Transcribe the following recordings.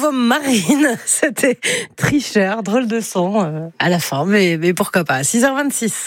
nouveau Marine, c'était tricheur, drôle de son à la fin, mais pourquoi pas. 6h26.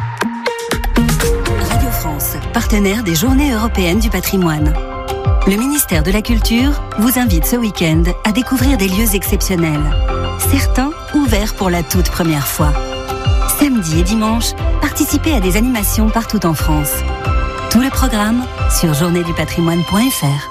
Radio France, partenaire des Journées européennes du patrimoine. Le ministère de la Culture vous invite ce week-end à découvrir des lieux exceptionnels. Certains ouverts pour la toute première fois. Samedi et dimanche, participez à des animations partout en France. Tout le programme sur journéedupatrimoine.fr.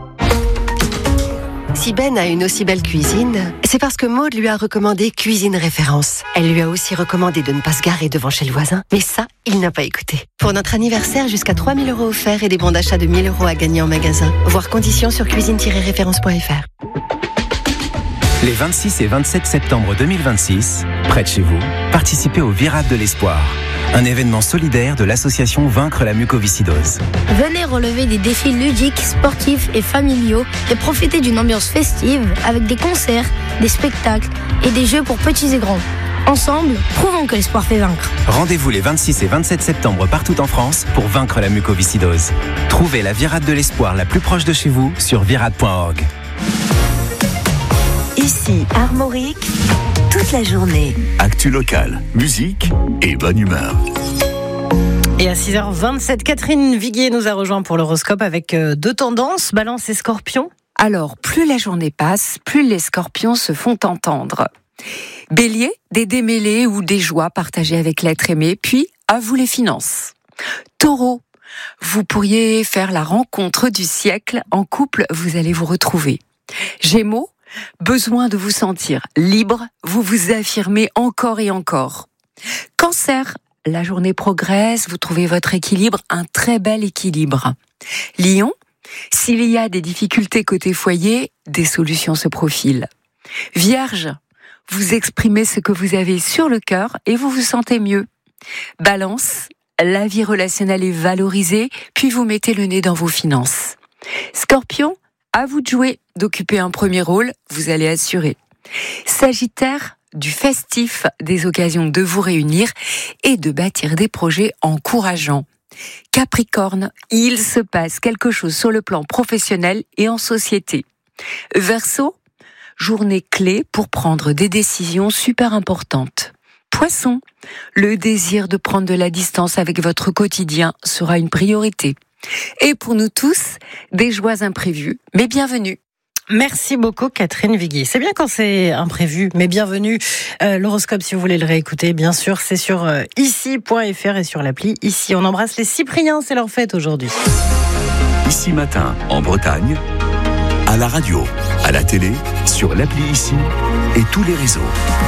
Si Ben a une aussi belle cuisine, c'est parce que Maud lui a recommandé Cuisine Référence. Elle lui a aussi recommandé de ne pas se garer devant chez le voisin. Mais ça, il n'a pas écouté. Pour notre anniversaire, jusqu'à 3 000 € offerts et des bons d'achat de 1 000 € à gagner en magasin. Voir conditions sur cuisine-référence.fr. Les 26 et 27 septembre 2026, près de chez vous, participez au Virade de l'Espoir, un événement solidaire de l'association Vaincre la mucoviscidose. Venez relever des défis ludiques, sportifs et familiaux et profiter d'une ambiance festive avec des concerts, des spectacles et des jeux pour petits et grands. Ensemble, prouvons que l'espoir fait vaincre. Rendez-vous les 26 et 27 septembre partout en France pour vaincre la mucoviscidose. Trouvez la Virade de l'Espoir la plus proche de chez vous sur virade.org. Ici, Armorique, toute la journée. Actu locale, musique et bonne humeur. Et à 6h27, Catherine Viguier nous a rejoint pour l'horoscope avec deux tendances, Balance et Scorpion. Alors, plus la journée passe, plus les scorpions se font entendre. Bélier, des démêlés ou des joies partagées avec l'être aimé, puis à vous les finances. Taureau, vous pourriez faire la rencontre du siècle, en couple vous allez vous retrouver. Gémeaux, besoin de vous sentir libre, vous vous affirmez encore et encore. Cancer, la journée progresse, vous trouvez votre équilibre, un très bel équilibre. Lion, s'il y a des difficultés côté foyer, des solutions se profilent. Vierge, vous exprimez ce que vous avez sur le cœur et vous vous sentez mieux. Balance, la vie relationnelle est valorisée, puis vous mettez le nez dans vos finances. Scorpion, à vous de jouer, d'occuper un premier rôle, vous allez assurer. Sagittaire, du festif, des occasions de vous réunir et de bâtir des projets encourageants. Capricorne, il se passe quelque chose sur le plan professionnel et en société. Verseau, journée clé pour prendre des décisions super importantes. Poisson, le désir de prendre de la distance avec votre quotidien sera une priorité. Et pour nous tous, des joies imprévues, mais bienvenue. Merci beaucoup Catherine Viguier. C'est bien quand c'est imprévu, mais bienvenue. L'horoscope, si vous voulez le réécouter, bien sûr, c'est sur ici.fr et sur l'appli Ici. On embrasse les Cypriens, c'est leur fête aujourd'hui. Ici matin, en Bretagne, à la radio, à la télé, sur l'appli Ici et tous les réseaux.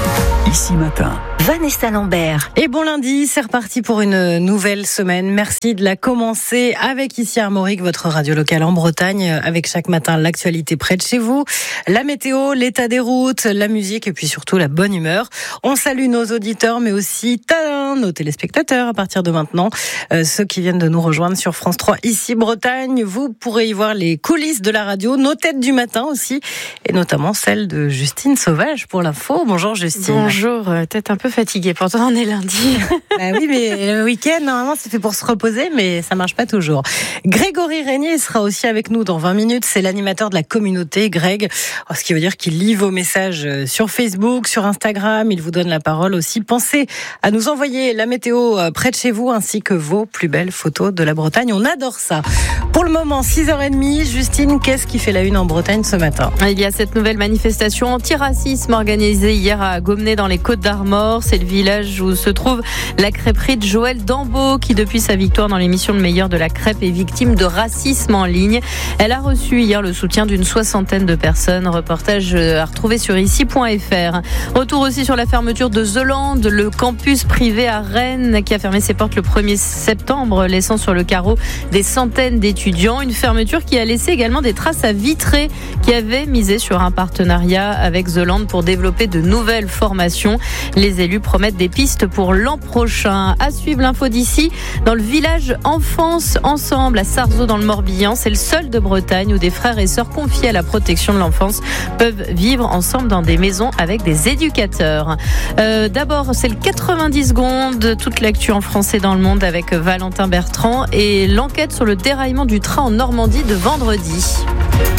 Ici matin. Vanessa Lambert. Et bon lundi, c'est reparti pour une nouvelle semaine. Merci de la commencer avec Ici Armorique, votre radio locale en Bretagne, avec chaque matin l'actualité près de chez vous, la météo, l'état des routes, la musique et puis surtout la bonne humeur. On salue nos auditeurs, mais aussi nos téléspectateurs à partir de maintenant, ceux qui viennent de nous rejoindre sur France 3 Ici Bretagne. Vous pourrez y voir les coulisses de la radio, nos têtes du matin aussi, et notamment celle de Justine Sauvage pour l'info. Bonjour Justine. Bonjour, tête un peu fatiguée, pourtant on est lundi. Bah oui, mais le week-end, normalement, c'est fait pour se reposer, mais ça marche pas toujours. Grégory Régnier sera aussi avec nous dans 20 minutes. C'est l'animateur de la communauté, Greg. Ce qui veut dire qu'il lit vos messages sur Facebook, sur Instagram. Il vous donne la parole aussi. Pensez à nous envoyer la météo près de chez vous, ainsi que vos plus belles photos de la Bretagne. On adore ça. Pour le moment, 6h30. Justine, qu'est-ce qui fait la une en Bretagne ce matin? Il y a cette nouvelle manifestation anti-racisme organisée hier à Gommenay dans les Côtes-d'Armor. C'est le village où se trouve la crêperie de Joël Dambeau qui, depuis sa victoire dans l'émission Le Meilleur de la crêpe, est victime de racisme en ligne. Elle a reçu hier le soutien d'une 60aine de personnes. Reportage à retrouver sur ici.fr. Retour aussi sur la fermeture de The Land, le campus privé à Rennes qui a fermé ses portes le 1er septembre, laissant sur le carreau des centaines d'étudiants. Une fermeture qui a laissé également des traces à Vitré, qui avait misé sur un partenariat avec The Land pour développer de nouvelles formations. Les élus promettent des pistes pour l'an prochain. À suivre l'info d'ici, dans le village Enfance Ensemble à Sarzeau dans le Morbihan. C'est le seul de Bretagne où des frères et sœurs confiés à la protection de l'enfance peuvent vivre ensemble dans des maisons avec des éducateurs. D'abord, c'est le 90 secondes, toute l'actu en français dans le monde avec Valentin Bertrand et l'enquête sur le déraillement du train en Normandie de vendredi. Deux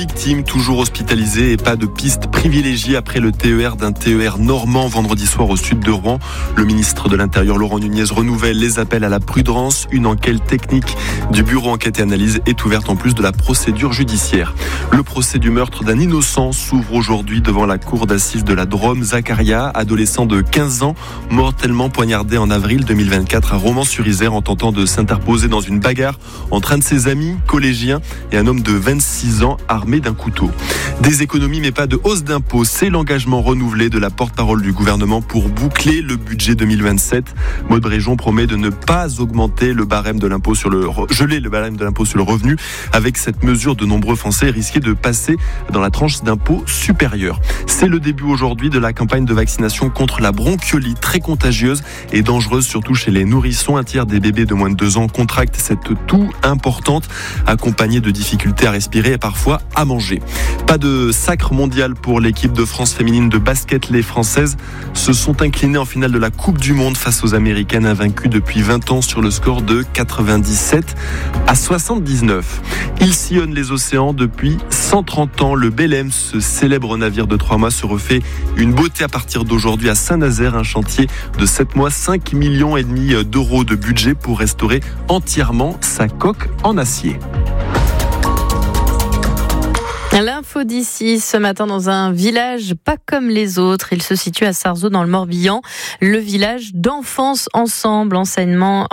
victimes toujours hospitalisées et pas de piste privilégiée après le TER d'un TER normand vendredi soir au sud de Rouen. Le ministre de l'Intérieur Laurent Nunez renouvelle les appels à la prudence. Une enquête technique du bureau enquête et analyse est ouverte en plus de la procédure judiciaire. Le procès du meurtre d'un innocent s'ouvre aujourd'hui devant la cour d'assises de la Drôme. Zacharia, adolescent de 15 ans, mortellement poignardé en avril 2024 à Romans-sur-Isère en tentant de s'interposer dans une bagarre entre un de ses amis collégiens et un homme de 26 ans armé d'un couteau. Des économies mais pas de hausse d'impôts, c'est l'engagement renouvelé de la porte-parole du gouvernement pour boucler le budget 2027. Maud Bréjon promet de ne pas augmenter le barème de l'impôt sur le revenu. Avec cette mesure, de nombreux Français risquaient de passer dans la tranche d'impôt supérieure. C'est le début aujourd'hui de la campagne de vaccination contre la bronchiolite, très contagieuse et dangereuse surtout chez les nourrissons. Un tiers des bébés de moins de 2 ans contractent cette toux importante, accompagnée de difficultés à respirer et parfois à manger. Pas de sacre mondial pour l'équipe de France féminine de basket. Les Françaises se sont inclinées en finale de la Coupe du Monde face aux Américaines, invaincues depuis 20 ans sur le score de 97-79. Il sillonne les océans depuis 130 ans. Le Belém, ce célèbre navire de 3 mois, se refait une beauté à partir d'aujourd'hui à Saint-Nazaire. Un chantier de 7 mois, 5,5 millions d'euros de budget pour restaurer entièrement sa coque en acier. L'info d'ici ce matin dans un village pas comme les autres. Il se situe à Sarzeau dans le Morbihan. Le village d'Enfance Ensemble, anciennement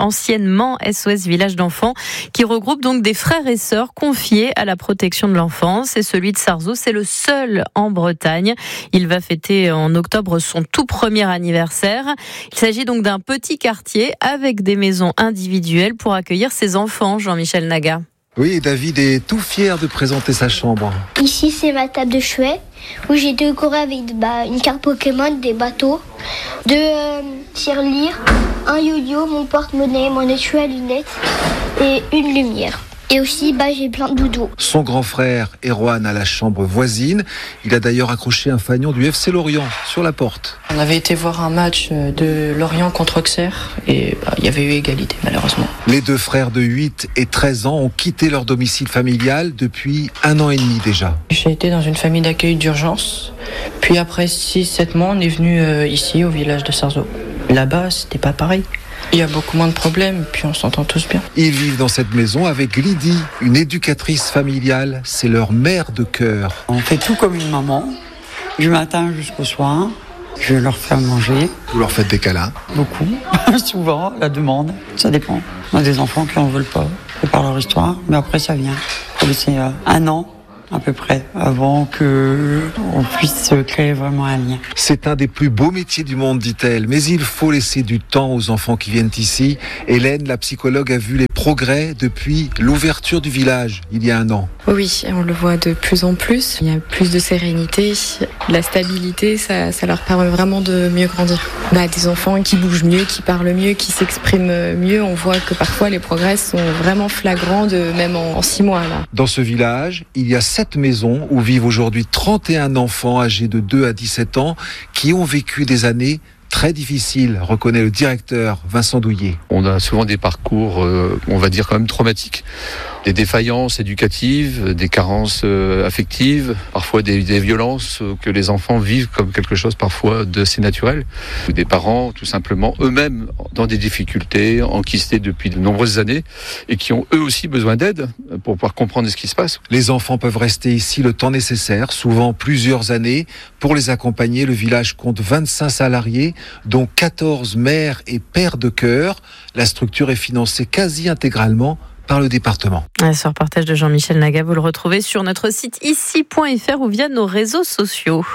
SOS Village d'Enfants, qui regroupe donc des frères et sœurs confiés à la protection de l'enfance. Et celui de Sarzeau, c'est le seul en Bretagne. Il va fêter en octobre son tout premier anniversaire. Il s'agit donc d'un petit quartier avec des maisons individuelles pour accueillir ses enfants. Jean-Michel Naga. Oui, David est tout fier de présenter sa chambre. Ici, c'est ma table de chevet où j'ai décoré avec une carte Pokémon, des bateaux, 2 tirelires, un yo-yo, mon porte-monnaie, mon étui à lunettes et une lumière. Et aussi, j'ai plein de doudous. Son grand frère, Erwan, a la chambre voisine. Il a d'ailleurs accroché un fanion du FC Lorient sur la porte. On avait été voir un match de Lorient contre Auxerre et il y avait eu égalité, malheureusement. Les 2 frères de 8 et 13 ans ont quitté leur domicile familial depuis 1 an et demi déjà. J'ai été dans une famille d'accueil d'urgence. Puis après 6-7 mois, on est venu ici, au village de Sarzeau. Là-bas, c'était pas pareil. Il y a beaucoup moins de problèmes, puis on s'entend tous bien. Ils vivent dans cette maison avec Lydie, une éducatrice familiale. C'est leur mère de cœur. On fait tout comme une maman, du matin jusqu'au soir. Je leur fais manger. Vous leur faites des câlins? Beaucoup, souvent, la demande. Ça dépend. On a des enfants qui n'en veulent pas, c'est par leur histoire, mais après ça vient. Il faut laisser 1 an à peu près, avant qu'on puisse créer vraiment un lien. C'est un des plus beaux métiers du monde, dit-elle, mais il faut laisser du temps aux enfants qui viennent ici. Hélène, la psychologue, a vu les progrès depuis l'ouverture du village, il y a 1 an. Oui, on le voit de plus en plus. Il y a plus de sérénité, la stabilité, ça leur permet vraiment de mieux grandir. Des enfants qui bougent mieux, qui parlent mieux, qui s'expriment mieux. On voit que parfois les progrès sont vraiment flagrants, même en 6 mois. Là. Dans ce village, il y a 7 maisons où vivent aujourd'hui 31 enfants âgés de 2 à 17 ans qui ont vécu des années très difficile, reconnaît le directeur Vincent Douillet. On a souvent des parcours, on va dire quand même traumatiques. Des défaillances éducatives, des carences affectives, parfois des violences que les enfants vivent comme quelque chose parfois d'assez naturel. Ou des parents, tout simplement, eux-mêmes dans des difficultés, enquistés depuis de nombreuses années et qui ont eux aussi besoin d'aide pour pouvoir comprendre ce qui se passe. Les enfants peuvent rester ici le temps nécessaire, souvent plusieurs années. Pour les accompagner, le village compte 25 salariés, dont 14 mères et pères de cœur. La structure est financée quasi intégralement par le département. Ce reportage de Jean-Michel Naga, vous le retrouvez sur notre site ici.fr ou via nos réseaux sociaux.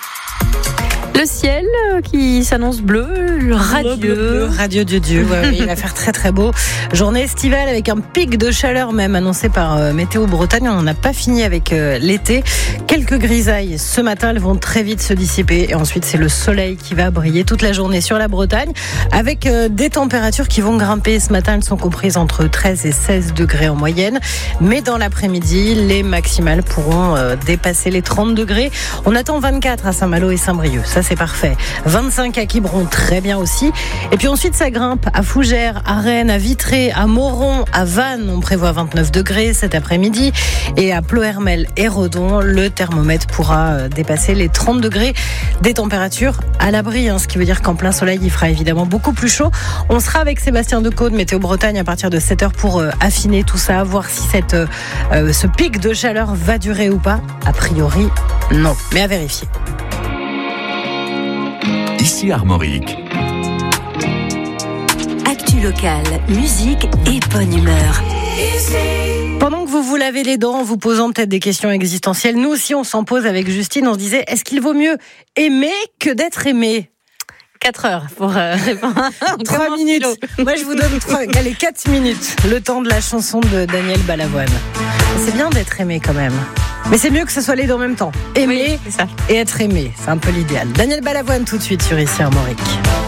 Le ciel qui s'annonce bleu, radieux. Radieux de Dieu. Ouais, il va faire très très beau. Journée estivale avec un pic de chaleur même annoncé par Météo Bretagne. On n'en a pas fini avec l'été. Quelques grisailles ce matin, elles vont très vite se dissiper. Et ensuite, c'est le soleil qui va briller toute la journée sur la Bretagne avec des températures qui vont grimper. Ce matin, elles sont comprises entre 13 et 16 degrés en moyenne. Mais dans l'après-midi, les maximales pourront dépasser les 30 degrés. On attend 24 à Saint-Malo et Saint-Brieuc. Ça, c'est c'est parfait. 25 à Quiberon, très bien aussi. Et puis ensuite, ça grimpe à Fougères, à Rennes, à Vitré, à Moron, à Vannes. On prévoit 29 degrés cet après-midi. Et à Ploërmel et Redon, le thermomètre pourra dépasser les 30 degrés. Des températures à l'abri, ce qui veut dire qu'en plein soleil, il fera évidemment beaucoup plus chaud. On sera avec Sébastien Decaux de Météo Bretagne à partir de 7h pour affiner tout ça, voir si ce pic de chaleur va durer ou pas. A priori, non, mais à vérifier. Ici Armorique. Actu locale, musique et bonne humeur. Pendant que vous vous lavez les dents en vous posant peut-être des questions existentielles, nous aussi on s'en pose avec Justine, on se disait, est-ce qu'il vaut mieux aimer que d'être aimé ? 4 heures pour répondre. 3 minutes. Moi, je vous donne 4 minutes. Le temps de la chanson de Daniel Balavoine. C'est bien d'être aimé quand même. Mais c'est mieux que ce soit les deux en même temps. Aimer et être aimé. C'est un peu l'idéal. Daniel Balavoine tout de suite sur Ici Armorique.